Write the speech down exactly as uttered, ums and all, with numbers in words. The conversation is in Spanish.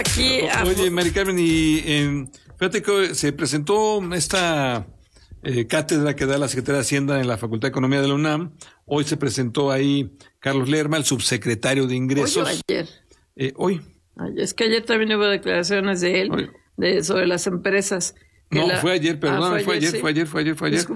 aquí... Oye, Mari Carmen, y eh, fíjate que se presentó esta eh, cátedra que da la Secretaría de Hacienda en la Facultad de Economía de la UNAM. Hoy se presentó ahí Carlos Lerma, el subsecretario de Ingresos. ¿Hoy o ayer? Eh, hoy. Ay, es que ayer también hubo declaraciones de él, de, sobre las empresas. No, la... fue ayer, perdón, ah, fue, fue ayer, sí. fue ayer, fue ayer, fue ayer. Disculpa.